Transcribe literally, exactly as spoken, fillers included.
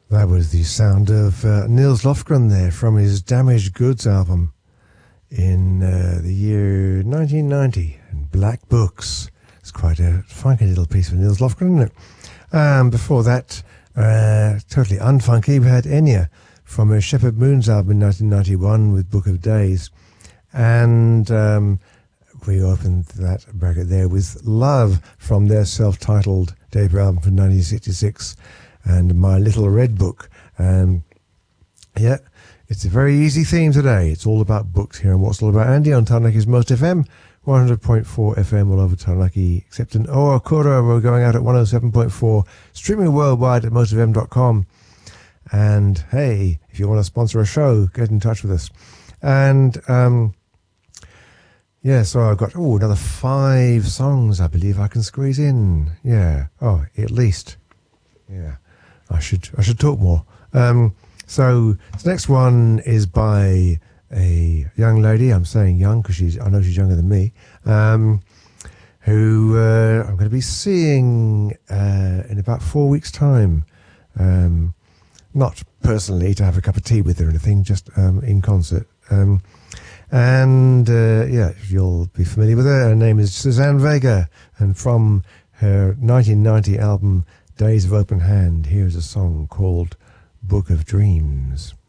That was the sound of uh, Nils Lofgren there from his Damaged Goods album in uh, the year nineteen ninety, and Black Books. It's quite a funky little piece of Nils Lofgren, isn't it? Um, before that, uh, totally unfunky, we had Enya from her Shepherd Moon's album in nineteen ninety-one with Book of Days. And um, we opened that bracket there with Love from their self-titled debut album from nineteen sixty-six. And My Little Red Book. Um, yeah, it's a very easy theme today. It's all about books here and What's All About Andy on Taranaki's Most F M, one hundred point four F M all over Taranaki, except in Ōakura. We're going out at one oh seven point four, streaming worldwide at most f m dot com. And hey, if you want to sponsor a show, get in touch with us. And um, yeah, so I've got oh another five songs I believe I can squeeze in. Yeah, oh, at least. Yeah. I should I should talk more. Um, so the next one is by a young lady. I'm saying young because she's I know she's younger than me. Um, who uh, I'm going to be seeing uh, in about four weeks' time. Um, not personally to have a cup of tea with her or anything, just um, in concert. Um, and uh, yeah, you'll be familiar with her. Her name is Suzanne Vega, and from her nineteen ninety album Days of Open Hand, here's a song called Book of Dreams.